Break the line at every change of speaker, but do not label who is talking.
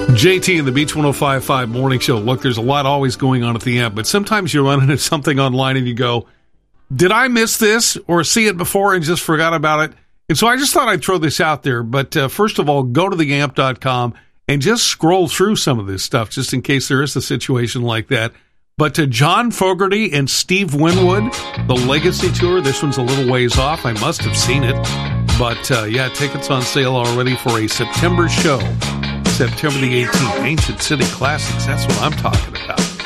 JT and the Beach 105.5 Morning Show. Look, there's a lot always going on at the Amp, but sometimes you run into something online and you go, did I miss this or see it before and just forgot about it? And so I just thought I'd throw this out there. But first of all, go to theamp.com and just scroll through some of this stuff just in case there is a situation like that. But to John Fogerty and Steve Winwood, the Legacy Tour, this one's a little ways off. I must have seen it. But yeah, tickets on sale already for a September show. September the 18th, Ancient City Classics. That's what I'm talking about.